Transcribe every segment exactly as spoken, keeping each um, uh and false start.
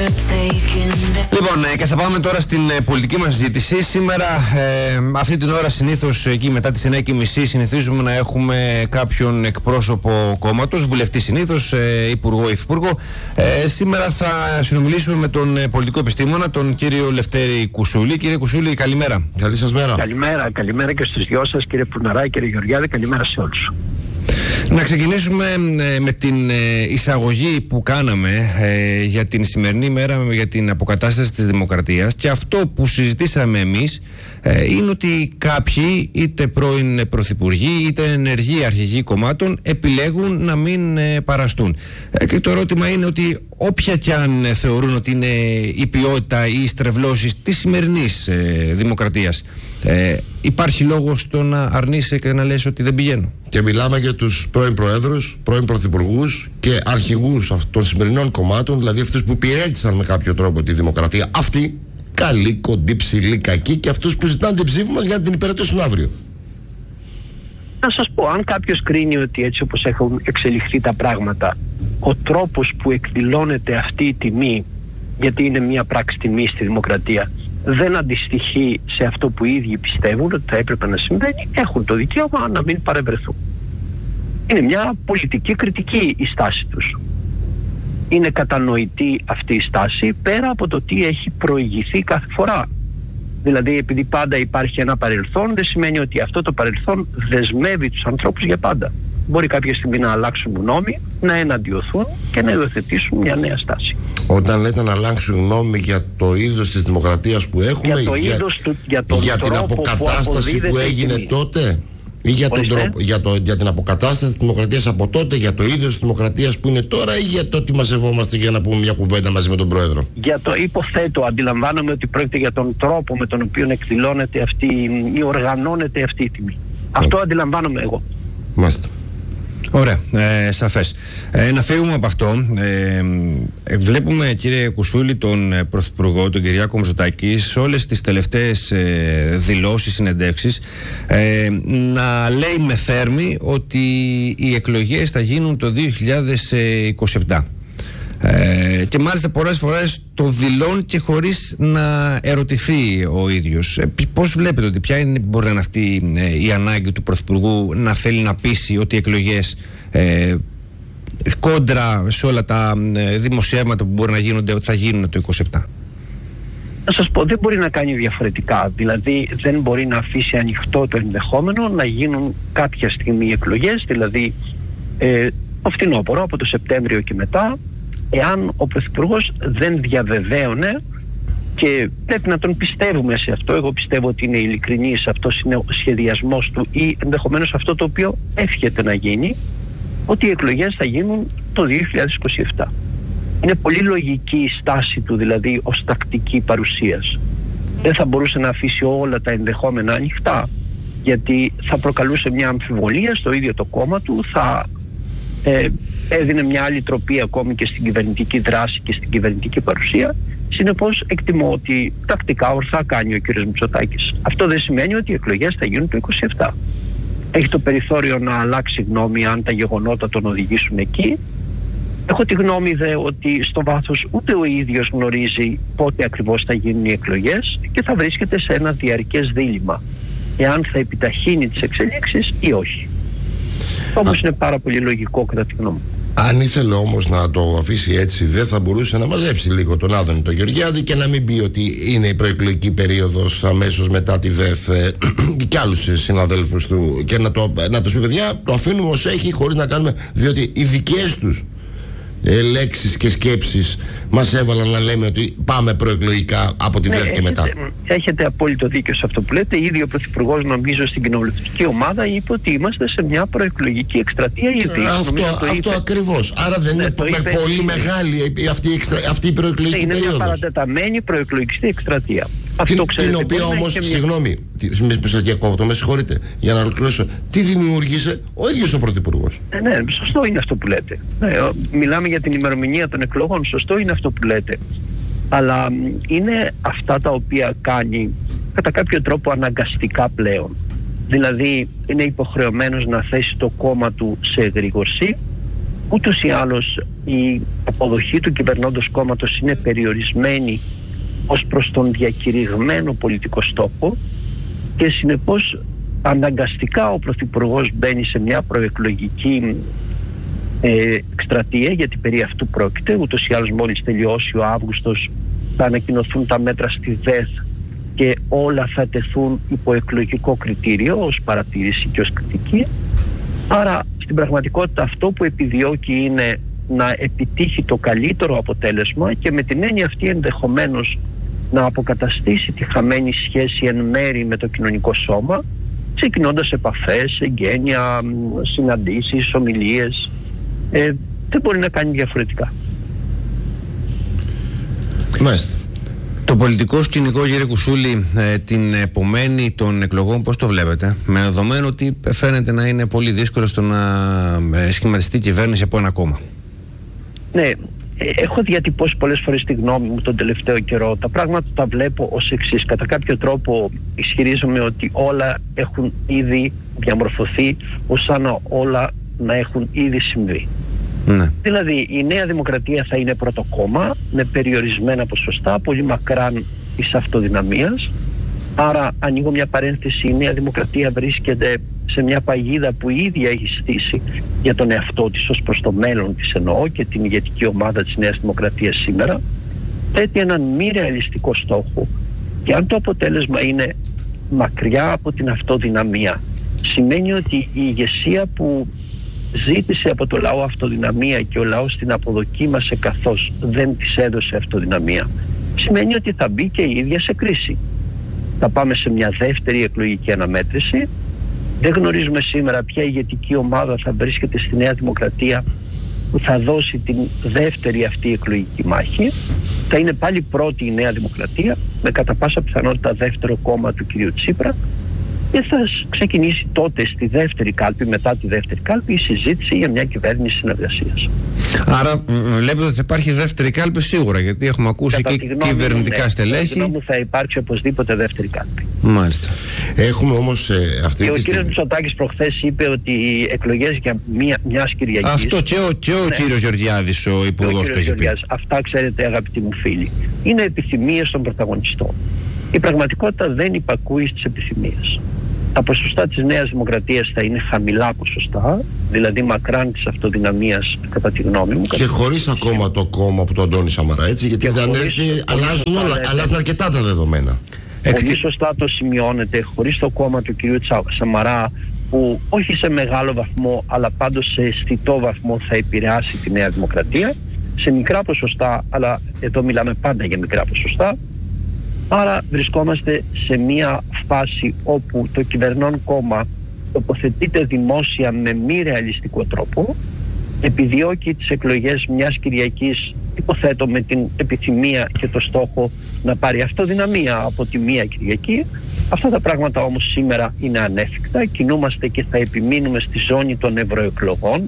Λοιπόν, και θα πάμε τώρα στην πολιτική μας συζήτηση. Σήμερα, ε, αυτή την ώρα, συνήθως εκεί μετά τις εννιά και μισή, συνηθίζουμε να έχουμε κάποιον εκπρόσωπο κόμματος, βουλευτή συνήθως, ε, υπουργό, υφυπουργό. Ε, σήμερα θα συνομιλήσουμε με τον πολιτικό επιστήμονα, τον κύριο Λευτέρη Κουσούλη. Κύριε Κουσούλη, καλημέρα. Καλή σας μέρα. Καλημέρα, καλημέρα και στους δυο σας, κύριε Πουναράκη, κύριε Γεωργιάδη, καλημέρα σε όλους. Να ξεκινήσουμε ε, με την ε, εισαγωγή που κάναμε ε, για την σημερινή μέρα, για την αποκατάσταση της δημοκρατίας, και αυτό που συζητήσαμε εμείς ε, είναι ότι κάποιοι, είτε πρώην πρωθυπουργοί είτε ενεργοί αρχηγοί κομμάτων, επιλέγουν να μην ε, παραστούν. Ε, και το ερώτημα είναι ότι όποια κι αν ε, θεωρούν ότι είναι η ποιότητα ή οι στρεβλώσεις της σημερινής ε, δημοκρατίας, ε, υπάρχει λόγος στο να αρνείσαι και να λες ότι δεν πηγαίνω? Και μιλάμε για τους πρώην προέδρους, πρώην πρωθυπουργούς και αρχηγούς των σημερινών κομμάτων, δηλαδή αυτούς που υπηρέτησαν με κάποιο τρόπο τη δημοκρατία. Αυτοί, καλοί, κοντοί, ψηλοί, κακοί, και αυτούς που ζητάνε την ψήφη μας για να την υπηρετήσουν αύριο. Να σας πω, αν κάποιος κρίνει ότι έτσι όπως έχουν εξελιχθεί τα πράγματα, ο τρόπος που εκδηλώνεται αυτή η τιμή, γιατί είναι μια πράξη τιμή στη δημοκρατία, δεν αντιστοιχεί σε αυτό που οι ίδιοι πιστεύουν ότι θα έπρεπε να συμβαίνει, έχουν το δικαίωμα να μην παρευρεθούν. Είναι μια πολιτική κριτική η στάση τους. Είναι κατανοητή αυτή η στάση, πέρα από το τι έχει προηγηθεί κάθε φορά. Δηλαδή, επειδή πάντα υπάρχει ένα παρελθόν, δεν σημαίνει ότι αυτό το παρελθόν δεσμεύει τους ανθρώπους για πάντα. Μπορεί κάποια στιγμή να αλλάξουν νόμοι, να εναντιωθούν και να υιοθετήσουν μια νέα στάση. Όταν λέτε να αλλάξουν νόμοι για το είδος της δημοκρατίας που έχουμε, για, το για, είδος του, για, τον για την αποκατάσταση που, που έγινε εκείνη. τότε, ή για, τον τρόπο, για, το, για την αποκατάσταση της δημοκρατίας από τότε, για το είδος της δημοκρατίας που είναι τώρα, ή για το ότι μαζευόμαστε για να πούμε μια κουβέντα μαζί με τον Πρόεδρο? Για το υποθέτω, αντιλαμβάνομαι ότι πρόκειται για τον τρόπο με τον οποίο εκδηλώνεται αυτή ή οργανώνεται αυτή η τιμή. Αυτό mm. αντιλαμβάνομαι εγώ. Μάλιστα. Ωραία, ε, σαφές. Ε, να φύγουμε από αυτό. Ε, ε, βλέπουμε, κύριε Κουσούλη, τον ε, Πρωθυπουργό, τον Κυριάκο Μητσοτάκη, σε όλες τις τελευταίες ε, δηλώσεις, συνεντεύξεις, ε, να λέει με θέρμη ότι οι εκλογές θα γίνουν το δύο χιλιάδες είκοσι επτά. Ε, και μάλιστα πολλές φορές το δηλώνει και χωρίς να ερωτηθεί ο ίδιος. Ε, πώς βλέπετε ότι ποια είναι, μπορεί να είναι αυτή ε, η ανάγκη του Πρωθυπουργού να θέλει να πείσει ότι οι εκλογές ε, κόντρα σε όλα τα ε, δημοσιεύματα που μπορεί να γίνονται, ότι θα γίνουν το είκοσι επτά? Να σας πω, δεν μπορεί να κάνει διαφορετικά. Δηλαδή δεν μπορεί να αφήσει ανοιχτό το ενδεχόμενο να γίνουν κάποια στιγμή οι εκλογές, δηλαδή ε, το φθινόπωρο, από το Σεπτέμβριο και μετά, εάν ο Πρωθυπουργός δεν διαβεβαίωνε, και πρέπει να τον πιστεύουμε σε αυτό, εγώ πιστεύω ότι είναι ειλικρινής, αυτός είναι ο σχεδιασμός του ή ενδεχομένως αυτό το οποίο εύχεται να γίνει, ότι οι εκλογές θα γίνουν το δύο χιλιάδες είκοσι επτά. Είναι πολύ λογική η στάση του, δηλαδή ως τακτική παρουσίας. Δεν θα μπορούσε να αφήσει όλα τα ενδεχόμενα ανοιχτά, γιατί θα προκαλούσε μια αμφιβολία στο ίδιο το κόμμα του, θα ε, έδινε μια άλλη τροπή ακόμη και στην κυβερνητική δράση και στην κυβερνητική παρουσία. Συνεπώς εκτιμώ ότι τακτικά ορθά κάνει ο κ. Μητσοτάκης. Αυτό δεν σημαίνει ότι οι εκλογές θα γίνουν το είκοσι επτά. Έχει το περιθώριο να αλλάξει γνώμη αν τα γεγονότα τον οδηγήσουν εκεί. Έχω τη γνώμη δε ότι στο βάθος ούτε ο ίδιος γνωρίζει πότε ακριβώς θα γίνουν οι εκλογές και θα βρίσκεται σε ένα διαρκές δίλημμα εάν θα επιταχύνει τις εξελίξεις ή όχι. Όμως είναι πάρα πολύ λογικό κατά τη γνώμη μου. Αν ήθελε όμως να το αφήσει έτσι, δεν θα μπορούσε να μαζέψει λίγο τον Άδωνη τον Γεωργιάδη και να μην πει ότι είναι η προεκλογική περίοδος αμέσως μετά τη ΔΕΘ και άλλους συναδέλφους του, και να το, να το πει, παιδιά, το αφήνουμε ως έχει, χωρίς να κάνουμε, διότι οι δικές τους ε, λέξεις και σκέψεις μας έβαλαν να λέμε ότι πάμε προεκλογικά από τη ναι, ΔΕΘ και έχετε, μετά. Έχετε απόλυτο δίκιο σε αυτό που λέτε. Ήδη ο Πρωθυπουργός, νομίζω, στην κοινοβουλευτική ομάδα είπε ότι είμαστε σε μια προεκλογική εκστρατεία ήδη. Αυτό, αυτό ακριβώς. Άρα δεν ναι, είναι με πολύ ήδη. μεγάλη αυτή, εξτρα, αυτή η προεκλογική ναι, είναι περίοδος. Είναι μια παρατεταμένη προεκλογική εκστρατεία. Την, την οποία όμως, μια... συγγνώμη, που σας διακόπτω, με συγχωρείτε, για να ολοκληρώσω, τι δημιούργησε ο ίδιος ο Πρωθυπουργός. Ε, ναι, σωστό είναι αυτό που λέτε. Ναι, μιλάμε για την ημερομηνία των εκλογών, σωστό είναι αυτό που λέτε. Αλλά είναι αυτά τα οποία κάνει κατά κάποιο τρόπο αναγκαστικά πλέον. Δηλαδή είναι υποχρεωμένος να θέσει το κόμμα του σε εγρήγορση. Ούτως ή άλλως η αποδοχή του κυβερνώντος κόμματος είναι περιορισμένη ως προς τον διακηρυγμένο πολιτικό στόχο και συνεπώς αναγκαστικά ο Πρωθυπουργός μπαίνει σε μια προεκλογική ε, εκστρατεία, γιατί περί αυτού πρόκειται. Ούτως ή άλλως μόλις τελειώσει ο Αύγουστος θα ανακοινωθούν τα μέτρα στη ΔΕΘ και όλα θα τεθούν υπό εκλογικό κριτήριο ως παρατήρηση και ως κριτική. Άρα στην πραγματικότητα αυτό που επιδιώκει είναι να επιτύχει το καλύτερο αποτέλεσμα και με την έννοια αυτή ενδεχομένως να αποκαταστήσει τη χαμένη σχέση εν μέρη με το κοινωνικό σώμα, ξεκινώντας επαφές, εγγένεια, συναντήσεις, ομιλίες. Ε, δεν μπορεί να κάνει διαφορετικά. Μάλιστα. Το πολιτικό σκηνικό, κύριε Κουσούλη, ε, την επομένη των εκλογών, πώς το βλέπετε? Με δεδομένο ότι φαίνεται να είναι πολύ δύσκολο στο να ε, σχηματιστεί κυβέρνηση από ένα κόμμα. Ναι, έχω διατυπώσει πολλές φορές τη γνώμη μου τον τελευταίο καιρό. Τα πράγματα τα βλέπω ως εξής. Κατά κάποιο τρόπο ισχυρίζομαι ότι όλα έχουν ήδη διαμορφωθεί ως αν όλα να έχουν ήδη συμβεί. Ναι. Δηλαδή η Νέα Δημοκρατία θα είναι πρώτο κόμμα με περιορισμένα ποσοστά, πολύ μακράν της αυτοδυναμίας. Άρα ανοίγω μια παρένθεση, η Νέα Δημοκρατία βρίσκεται σε μια παγίδα που η ίδια έχει στήσει για τον εαυτό της ως προς το μέλλον της, εννοώ, και την ηγετική ομάδα της Νέας Δημοκρατίας σήμερα. Θέτει έναν μη ρεαλιστικό στόχο και αν το αποτέλεσμα είναι μακριά από την αυτοδυναμία, σημαίνει ότι η ηγεσία που ζήτησε από το λαό αυτοδυναμία και ο λαός την αποδοκίμασε καθώς δεν της έδωσε αυτοδυναμία, σημαίνει ότι θα μπει και η ίδια σε κρίση. Θα πάμε σε μια δεύτερη εκλογική αναμέτρηση. Δεν γνωρίζουμε σήμερα ποια ηγετική ομάδα θα βρίσκεται στη Νέα Δημοκρατία που θα δώσει την δεύτερη αυτή εκλογική μάχη. Θα είναι πάλι πρώτη η Νέα Δημοκρατία, με κατά πάσα πιθανότητα δεύτερο κόμμα του κ. Τσίπρα, και θα ξεκινήσει τότε στη δεύτερη κάλπη, μετά τη δεύτερη κάλπη, η συζήτηση για μια κυβέρνηση συνεργασίας. Άρα βλέπετε ότι θα υπάρχει δεύτερη κάλπη σίγουρα, γιατί έχουμε ακούσει Κατά και γνώμη, κυβερνητικά ναι, στελέχη. Κατά τη γνώμη μου θα υπάρξει οπωσδήποτε δεύτερη κάλπη. Μάλιστα. Έχουμε όμως ε, αυτή και τη ο στιγμή... κ. Μητσοτάκης προχθές είπε ότι οι εκλογές για μια, μιας Κυριακής... Αυτό και ο, και ο ναι. κύριος Γεωργιάδης, ο υπουργός, το έχει πει. Αυτά, ξέρετε, αγαπητοί μου φίλοι, είναι επιθυμίες των πρωταγωνιστών. Η πραγματικότητα δεν υπακούει στις επιθυμίες. Τα ποσοστά της Νέας Δημοκρατίας θα είναι χαμηλά ποσοστά, δηλαδή μακράν της αυτοδυναμίας, κατά τη γνώμη μου. Και χωρίς ακόμα το κόμμα που τον Αντώνη Σαμαρά, έτσι, γιατί δεν έρθει, αλλάζουν όλα, ναι, αλλάζουν αρκετά τα δεδομένα. Πολύ σωστά το σημειώνεται, χωρίς το κόμμα του κυρίου Σαμαρά, που όχι σε μεγάλο βαθμό, αλλά πάντως σε αισθητό βαθμό θα επηρεάσει τη Νέα Δημοκρατία, σε μικρά ποσοστά, αλλά εδώ μιλάμε πάντα για μικρά ποσοστά. Άρα βρισκόμαστε σε μια φάση όπου το κυβερνών κόμμα τοποθετείται δημόσια με μη ρεαλιστικό τρόπο, επιδιώκει τις εκλογές μιας Κυριακής, υποθέτω με την επιθυμία και το στόχο να πάρει αυτοδυναμία από τη μία Κυριακή. Αυτά τα πράγματα όμως σήμερα είναι ανέφικτα, κινούμαστε και θα επιμείνουμε στη ζώνη των ευρωεκλογών.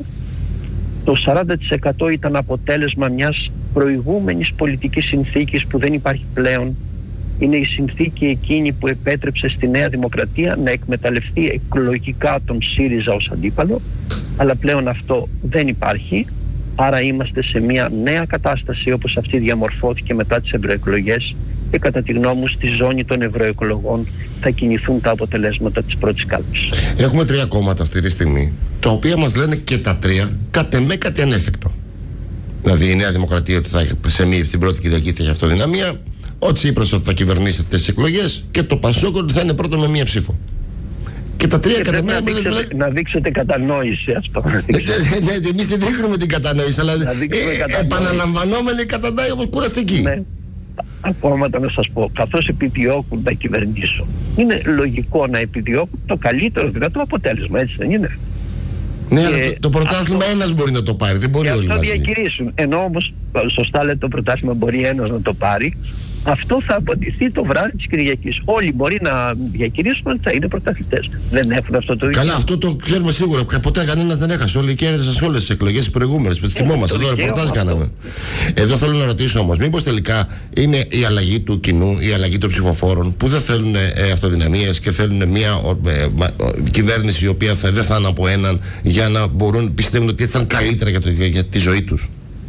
Το σαράντα τοις εκατό ήταν αποτέλεσμα μιας προηγούμενης πολιτικής συνθήκης που δεν υπάρχει πλέον. Είναι η συνθήκη εκείνη που επέτρεψε στη Νέα Δημοκρατία να εκμεταλλευτεί εκλογικά τον ΣΥΡΙΖΑ ως αντίπαλο, αλλά πλέον αυτό δεν υπάρχει. Άρα είμαστε σε μια νέα κατάσταση όπως αυτή διαμορφώθηκε μετά τις ευρωεκλογές και κατά τη γνώμη μου στη ζώνη των ευρωεκλογών θα κινηθούν τα αποτελέσματα της πρώτης κάλπης. Έχουμε τρία κόμματα αυτή τη στιγμή, τα οποία μας λένε και τα τρία κατ' εμέ κάτι ανέφικτο. Δηλαδή η Νέα Δημοκρατία ότι θα έχει σε μία, στην πρώτη Κυριακή θα έχει αυτοδυναμία, ο Τσίπρας ότι θα κυβερνήσει αυτές τις εκλογές και το Πασόκ ότι θα είναι πρώτο με μία ψήφο. Και τα τρία κατά μένα. Να, λέ... να δείξετε κατανόηση αυτό. Ναι, εμείς δεν δείχνουμε την κατανόηση, αλλά ε, επαναλαμβανόμενη καταντάει όπως κουραστική. Ναι. Ακόμα να σας πω, καθώς επιδιώκουν να κυβερνήσουν, είναι λογικό να επιδιώκουν το καλύτερο δυνατό αποτέλεσμα, έτσι δεν είναι? Ναι, αλλά το, το πρωτάθλημα αυτό... ένας μπορεί να το πάρει, δεν μπορεί όλοι μαζί. Αυτό διακηρύσουν. Ενώ όμως, σωστά λέτε, το πρωτάθλημα μπορεί ένας να το πάρει. Αυτό θα απαντηθεί το βράδυ της Κυριακής. Όλοι μπορεί να διακηρύσουν ότι θα είναι πρωταθλητές. Δεν έχουν αυτό το δικαίωμα. Καλά, αυτό το ξέρουμε σίγουρα. Ποτέ κανένας δεν έχασε. Όλοι κέρδισαν σε όλες τις εκλογές τις προηγούμενες. Θυμόμαστε εδώ, ρεπορτάζ κάναμε. Εδώ θέλω να ρωτήσω όμως, μήπως τελικά είναι η αλλαγή του κοινού, η αλλαγή των ψηφοφόρων που δεν θέλουν ε, αυτοδυναμίες και θέλουν μια ε, ε, κυβέρνηση η οποία θα, δεν θα είναι από έναν για να μπορούν, πιστεύουν ότι έτσι ήταν καλύτερα για, το, για, για τη ζωή τους.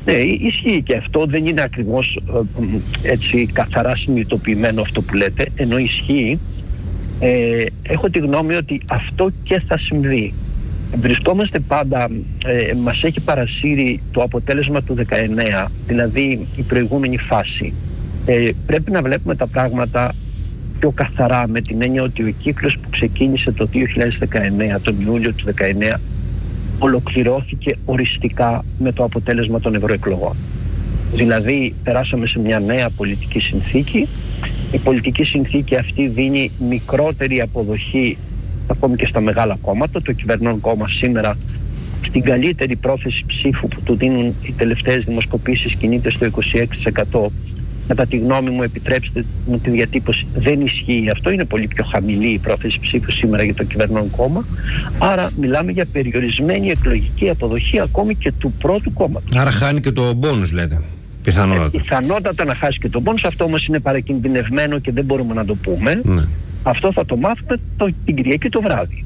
Ναι, ισχύει και αυτό, δεν είναι ακριβώς έτσι καθαρά συνειδητοποιημένο αυτό που λέτε, ενώ ισχύει. Ε, έχω τη γνώμη ότι αυτό και θα συμβεί. Βρισκόμαστε πάντα, ε, μας έχει παρασύρει το αποτέλεσμα του δεκαεννέα, δηλαδή η προηγούμενη φάση. Ε, πρέπει να βλέπουμε τα πράγματα πιο καθαρά, με την έννοια ότι ο κύκλος που ξεκίνησε το δύο χιλιάδες δεκαεννέα, τον Ιούλιο του δεκαεννέα, ολοκληρώθηκε οριστικά με το αποτέλεσμα των ευρωεκλογών. Δηλαδή περάσαμε σε μια νέα πολιτική συνθήκη. Η πολιτική συνθήκη αυτή δίνει μικρότερη αποδοχή ακόμη και στα μεγάλα κόμματα. Το κυβερνών κόμμα σήμερα στην καλύτερη πρόθεση ψήφου που του δίνουν οι τελευταίες δημοσκοπήσεις κινείται στο είκοσι έξι τοις εκατό. Κατά τη γνώμη μου, επιτρέψτε μου τη διατύπωση, δεν ισχύει αυτό. Είναι πολύ πιο χαμηλή η πρόθεση ψήφου σήμερα για το κυβερνών κόμμα. Άρα μιλάμε για περιορισμένη εκλογική αποδοχή ακόμη και του πρώτου κόμματος. Άρα χάνει και το μπόνους, λέτε. Πιθανότατα. Ε, πιθανότατα να χάσει και το μπόνους. Αυτό όμως είναι παρακινδυνευμένο και δεν μπορούμε να το πούμε. Ναι. Αυτό θα το μάθουμε το, την Κυριακή το βράδυ.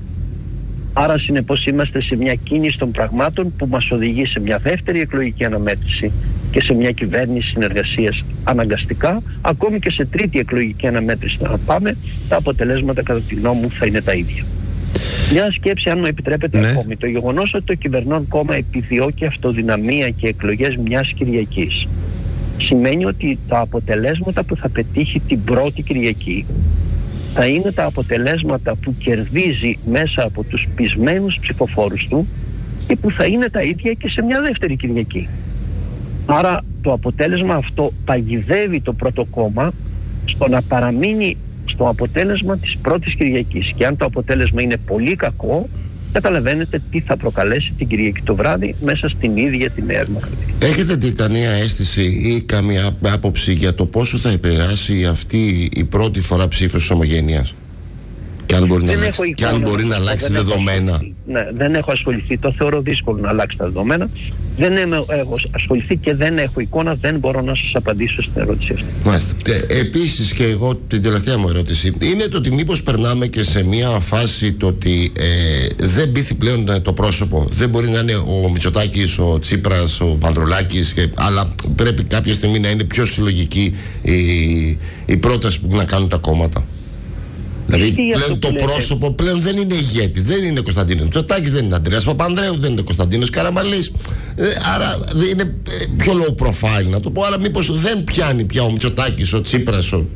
Άρα συνεπώς είμαστε σε μια κίνηση των πραγμάτων που μας οδηγεί σε μια δεύτερη εκλογική αναμέτρηση και σε μια κυβέρνηση συνεργασίας αναγκαστικά, ακόμη και σε τρίτη εκλογική αναμέτρηση να πάμε, τα αποτελέσματα κατά τη γνώμη μου θα είναι τα ίδια. Μια σκέψη, αν μου επιτρέπετε, ναι. ακόμη, το γεγονός ότι το κυβερνών κόμμα επιδιώκει αυτοδυναμία και εκλογές μιας Κυριακής σημαίνει ότι τα αποτελέσματα που θα πετύχει την πρώτη Κυριακή θα είναι τα αποτελέσματα που κερδίζει μέσα από τους πεισμένους ψηφοφόρους του και που θα είναι τα ίδια και σε μια δεύτερη Κυριακή. Άρα το αποτέλεσμα αυτό παγιδεύει το πρώτο κόμμα στο να παραμείνει στο αποτέλεσμα της πρώτης Κυριακής. Και αν το αποτέλεσμα είναι πολύ κακό, καταλαβαίνετε τι θα προκαλέσει την Κυριακή το βράδυ μέσα στην ίδια τη Νέα Δημοκρατία. Έχετε δει καμία αίσθηση ή καμία άποψη για το πόσο θα επηρεάσει αυτή η πρώτη φορά ψήφος της Ομογένειας? Και αν μπορεί να αλλάξει, και αν μπορεί να αλλάξει δεδομένα. Ναι, δεν έχω ασχοληθεί. Το θεωρώ δύσκολο να αλλάξει τα δεδομένα. Δεν έχω ασχοληθεί και δεν έχω εικόνα. Δεν μπορώ να σας απαντήσω στην ερώτηση αυτή. Μάλιστα. Ε, επίσης, και εγώ την τελευταία μου ερώτηση είναι το ότι μήπως περνάμε και σε μια φάση το ότι ε, δεν πείθει πλέον το πρόσωπο. Δεν μπορεί να είναι ο Μητσοτάκης, ο Τσίπρας, ο Πανδρουλάκης, και, αλλά πρέπει κάποια στιγμή να είναι πιο συλλογική η, η πρόταση που να κάνουν τα κόμματα. Δηλαδή πλέον το πρόσωπο πλέον δεν είναι ηγέτης, δεν είναι Κωνσταντίνος Μητσοτάκης, δεν είναι Αντρέας Παπανδρέου, δεν είναι Κωνσταντίνος Καραμανλής. Ε, άρα είναι πιο low profile να το πω, άρα μήπως δεν πιάνει πια ο Μητσοτάκης, ο Τσίπρας. Ο...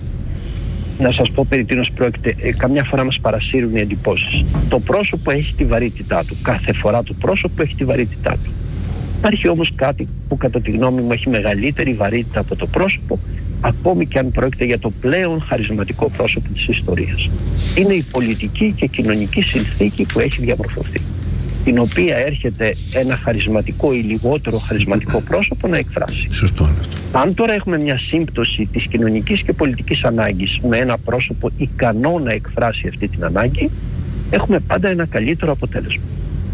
Να σας πω περί τίνος πρόκειται. Ε, καμιά φορά μας παρασύρουν οι εντυπώσεις. Το πρόσωπο έχει τη βαρύτητά του. Κάθε φορά το πρόσωπο έχει τη βαρύτητά του. Υπάρχει όμως κάτι που κατά τη γνώμη μου έχει μεγαλύτερη βαρύτητα από το πρόσωπο, ακόμη και αν πρόκειται για το πλέον χαρισματικό πρόσωπο της ιστορίας. Είναι η πολιτική και κοινωνική συνθήκη που έχει διαμορφωθεί, την οποία έρχεται ένα χαρισματικό ή λιγότερο χαρισματικό πρόσωπο να εκφράσει. Σωστό. Αν τώρα έχουμε μια σύμπτωση της κοινωνικής και πολιτικής ανάγκης με ένα πρόσωπο ικανό να εκφράσει αυτή την ανάγκη, έχουμε πάντα ένα καλύτερο αποτέλεσμα.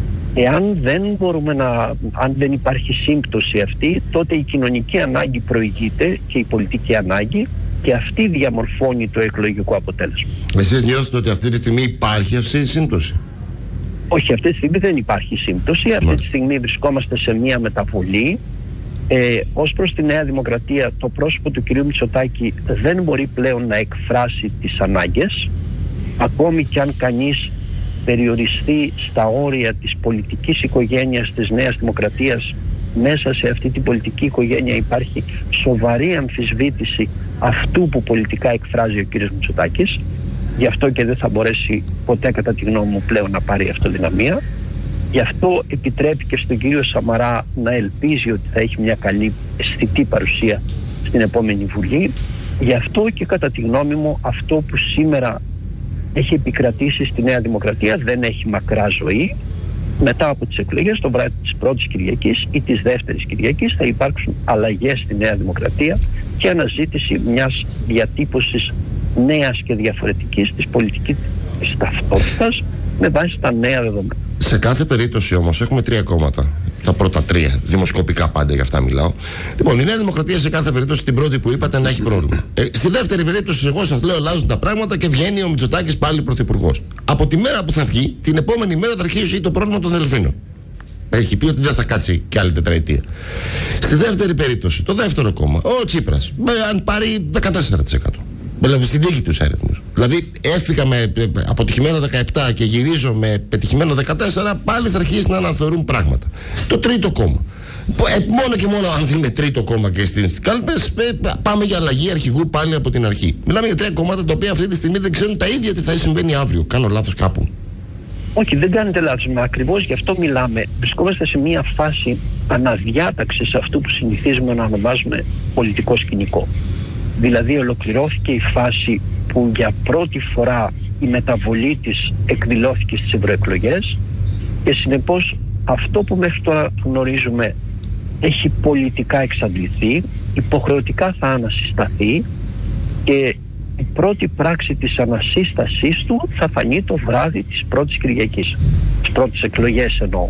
Εάν δεν μπορούμε να, αν δεν υπάρχει σύμπτωση αυτή, τότε η κοινωνική ανάγκη προηγείται και η πολιτική ανάγκη, και αυτή διαμορφώνει το εκλογικό αποτέλεσμα. Εσείς νιώθετε ότι αυτή τη στιγμή υπάρχει αυτή η σύμπτωση? Όχι, αυτή τη στιγμή δεν υπάρχει σύμπτωση. Αυτή τη στιγμή βρισκόμαστε σε μια μεταβολή. Ε, ως προς τη Νέα Δημοκρατία, το πρόσωπο του κ. Μητσοτάκη δεν μπορεί πλέον να εκφράσει τις ανάγκες, ακόμη κι αν κανείς περιοριστεί στα όρια της πολιτικής οικογένειας της Νέας Δημοκρατίας. Μέσα σε αυτή την πολιτική οικογένεια υπάρχει σοβαρή αμφισβήτηση αυτού που πολιτικά εκφράζει ο κ. Μητσοτάκης. Γι' αυτό και δεν θα μπορέσει ποτέ, κατά τη γνώμη μου, πλέον να πάρει αυτοδυναμία. Γι' αυτό επιτρέπει και στον κύριο Σαμαρά να ελπίζει ότι θα έχει μια καλή αισθητή παρουσία στην επόμενη Βουλή. Γι' αυτό και κατά τη γνώμη μου αυτό που σήμερα έχει επικρατήσει στη Νέα Δημοκρατία δεν έχει μακρά ζωή. Μετά από τις εκλογές, το βράδυ της πρώτης Κυριακής ή της δεύτερης Κυριακής, θα υπάρξουν αλλαγές στη Νέα Δημοκρατία και αναζήτηση μιας διατύπωσης νέας και διαφορετικής της πολιτικής ταυτότητας με βάση τα νέα δεδομένα. Σε κάθε περίπτωση όμως έχουμε τρία κόμματα. Τα πρώτα τρία, δημοσκοπικά πάντα, για αυτά μιλάω. Λοιπόν, η Νέα Δημοκρατία σε κάθε περίπτωση, την πρώτη που είπατε, να έχει πρόβλημα. Ε, στη δεύτερη περίπτωση, εγώ σας λέω, αλλάζουν τα πράγματα και βγαίνει ο Μητσοτάκης πάλι πρωθυπουργός. Από τη μέρα που θα βγει, την επόμενη μέρα θα αρχίσει το πρόβλημα των Δελφίνων. Έχει πει ότι δεν θα κάτσει κι άλλη τετραετία. Στη δεύτερη περίπτωση, το δεύτερο κόμμα, ο Τσίπρας, αν πάρει δεκατέσσερα τοις εκατό. Δηλαδή στην τύχη τους αριθμούς. Δηλαδή έφυγα με αποτυχημένο δεκαεπτά και γυρίζω με πετυχημένο δεκατέσσερα, πάλι θα αρχίσει να αναθεωρούν πράγματα. Το τρίτο κόμμα. Ε, μόνο και μόνο αν είναι τρίτο κόμμα και στις κάλπες, ε, πάμε για αλλαγή αρχηγού πάλι από την αρχή. Μιλάμε για τρία κόμματα τα οποία αυτή τη στιγμή δεν ξέρουν τα ίδια τι θα συμβαίνει αύριο. Κάνω λάθος κάπου? Όχι, δεν κάνετε λάθος, μα ακριβώς γι' αυτό μιλάμε. Βρισκόμαστε σε μια φάση αναδιάταξης αυτού που συνηθίζουμε να ονομάζουμε πολιτικό σκηνικό. Δηλαδή ολοκληρώθηκε η φάση που για πρώτη φορά η μεταβολή της εκδηλώθηκε στις ευρωεκλογές και συνεπώς αυτό που μέχρι τώρα γνωρίζουμε έχει πολιτικά εξαντληθεί, υποχρεωτικά θα ανασυσταθεί και η πρώτη πράξη της ανασύστασής του θα φανεί το βράδυ της πρώτης Κυριακής, τις πρώτες εκλογές εννοώ.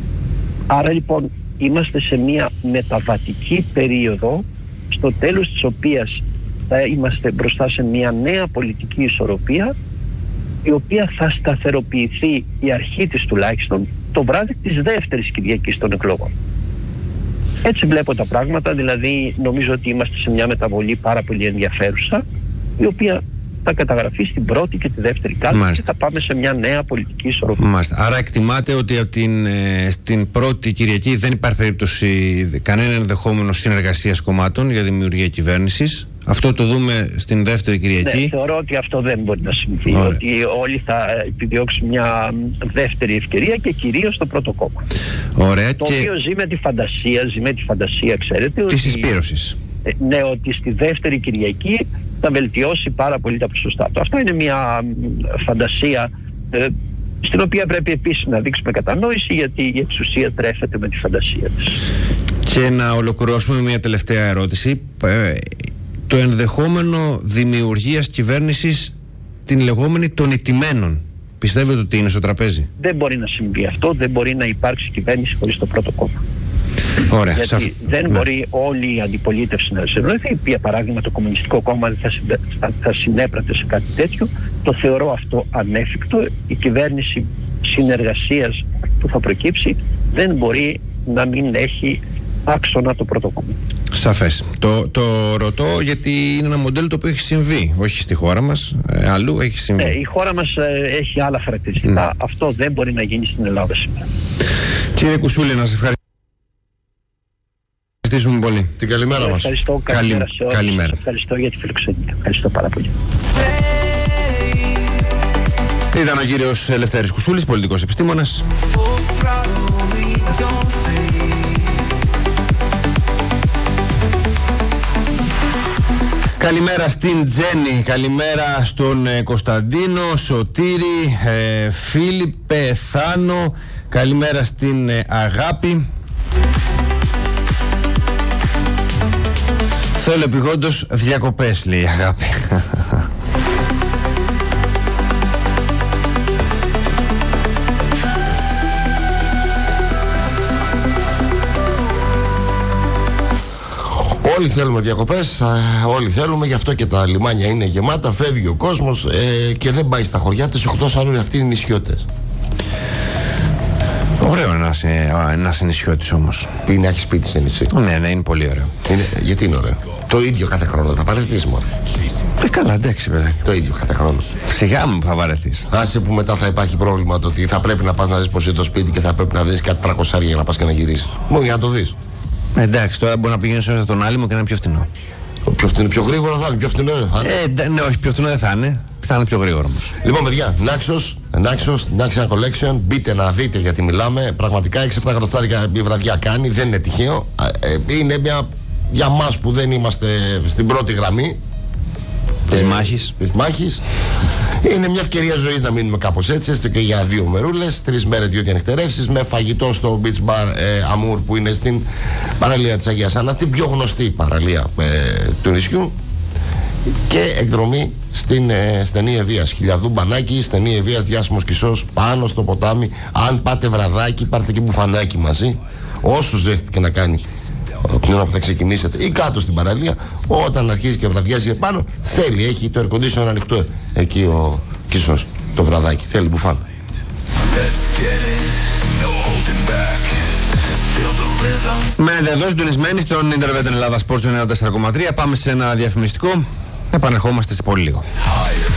Άρα λοιπόν είμαστε σε μια μεταβατική περίοδο στο τέλος της οποίας θα είμαστε μπροστά σε μια νέα πολιτική ισορροπία η οποία θα σταθεροποιηθεί η αρχή της τουλάχιστον το βράδυ της δεύτερης Κυριακής των εκλογών. Έτσι βλέπω τα πράγματα, δηλαδή νομίζω ότι είμαστε σε μια μεταβολή πάρα πολύ ενδιαφέρουσα η οποία θα καταγραφεί στην πρώτη και τη δεύτερη κάλπη και θα πάμε σε μια νέα πολιτική ισορροπία. Μάλιστα. Άρα εκτιμάτε ότι από την, ε, στην πρώτη Κυριακή δεν υπάρχει περίπτωση κανένα ενδεχόμενο συνεργασίας κομμάτων για δημιουργία κυβέρνησης. Αυτό το δούμε στην δεύτερη Κυριακή. Ναι, θεωρώ ότι αυτό δεν μπορεί να συμβεί. Ωραία. Ότι όλοι θα επιδιώξουν μια δεύτερη ευκαιρία και κυρίως το πρώτο κόμμα. Ωραία. Το και... οποίο ζει με τη φαντασία, ζει με τη φαντασία, ξέρετε. Της συσπήρωσης. Ε, ναι, ότι στη δεύτερη Κυριακή θα βελτιώσει πάρα πολύ τα ποσοστά του. Αυτό είναι μια φαντασία ε, στην οποία πρέπει επίσης να δείξουμε κατανόηση, γιατί η εξουσία τρέφεται με τη φαντασία της. Και να ολοκληρώσουμε μια τελευταία ερώτηση. Ε, το ενδεχόμενο δημιουργίας κυβέρνησης την λεγόμενη των ηττημένων, πιστεύετε ότι είναι στο τραπέζι? Δεν μπορεί να συμβεί αυτό, δεν μπορεί να υπάρξει κυβέρνηση χωρίς το πρώτο κόμμα. Ωραία, γιατί σαφ... δεν ναι. μπορεί όλη η αντιπολίτευση να συνεννοηθεί. Για παράδειγμα το Κομμουνιστικό Κόμμα δεν θα, συμπε... θα, θα συνέπρατε σε κάτι τέτοιο. Το θεωρώ αυτό ανέφικτο. Η κυβέρνηση συνεργασίας που θα προκύψει δεν μπορεί να μην έχει άξονα το πρώτο κόμμα. Σαφές. Το, το ρωτώ γιατί είναι ένα μοντέλο το οποίο έχει συμβεί, όχι στη χώρα μας, ε, αλλού έχει συμβεί. Ναι, η χώρα μας ε, έχει άλλα χαρακτηριστικά. Mm. Αυτό δεν μπορεί να γίνει στην Ελλάδα σήμερα. Κύριε Κουσούλη, να σας ευχαριστήσουμε πολύ. Την καλημέρα μας. Ευχαριστώ. Καλημέρα σε όλους. Καλημέρα. Ευχαριστώ για τη φιλοξενία. Ευχαριστώ πάρα πολύ. Ήταν ο κύριος Ελευθέρης Κουσούλης, πολιτικός επιστήμονας. Καλημέρα στην Τζέννη, καλημέρα στον ε, Κωνσταντίνο, Σωτήρη, ε, Φίλιππε, Θάνο, καλημέρα στην ε, Αγάπη. Θέλω επειγόντως διακοπές, λέει η Αγάπη. Όλοι θέλουμε διακοπές, όλοι θέλουμε, γι' αυτό και τα λιμάνια είναι γεμάτα, φεύγει ο κόσμος ε, και δεν πάει στα χωριά της, εκτός αν αυτοί είναι νησιώτες. Ωραίο να είσαι, να είσαι νησιώτης όμως. Είναι, έχει σπίτι σε νησί. Ναι, ναι, είναι πολύ ωραίο. Είναι, γιατί είναι ωραίο? Το ίδιο κάθε χρόνο θα βαρεθείς μόνο. Ε, καλά, εντάξει, παιδάκι. Το ίδιο κάθε χρόνο. Σιγά μου θα βαρεθείς. Άσε που μετά θα υπάρχει πρόβλημα το ότι θα πρέπει να πας να δεις πως είναι το σπίτι και θα πρέπει να δεις κάτι τρακόσια για να πας και να γυρίσεις. Μόνο για να το δεις. Εντάξει, τώρα μπορεί να πηγαίνεις σε τον Άλυμο και να είναι πιο φτηνό. Πιο, φτηνό, πιο γρήγορα θα είναι, πιο φτηνό δεν θα είναι. Ε, ναι, όχι, πιο φτηνό δεν θα είναι. Θα είναι πιο γρήγορο όμως. Λοιπόν, παιδιά, Naxos, Naxos, Naxos Collection, μπείτε να δείτε γιατί μιλάμε. Πραγματικά έξι εφτά εκατοστάρικα η βραδιά κάνει, δεν είναι τυχαίο. Ε, είναι μια για μας που δεν είμαστε στην πρώτη γραμμή της μάχης. Της μάχης. Είναι μια ευκαιρία ζωής να μείνουμε κάπως έτσι, έστω και για δύο μερούλες, τρεις μέρες, δύο διανυκτερεύσεις, με φαγητό στο Beach Bar ε, Amour που είναι στην παραλία της Αγίας Άννας, την πιο γνωστή παραλία ε, του νησιού, και εκδρομή στην ε, στενή Ευβοίας. Χιλιαδού μπανάκι, στενή Ευβοίας, διάσημος Κισός, πάνω στο ποτάμι. Αν πάτε βραδάκι, πάρτε και μπουφανάκι μαζί, όσο ζέστη και να κάνει την ώρα που θα ξεκινήσετε, ή κάτω στην παραλία, όταν αρχίζει και βραδιάζει επάνω, θέλει, έχει το air conditioner ανοιχτό εκεί ο Κισός το βραδάκι, θέλει μπουφάν. Μένετε εδώ συντονισμένοι στον Ιντερνετ Ελλάδα Sports ενενήντα τέσσερα κόμμα τρία. Πάμε σε ένα διαφημιστικό. Επανερχόμαστε σε πολύ λίγο.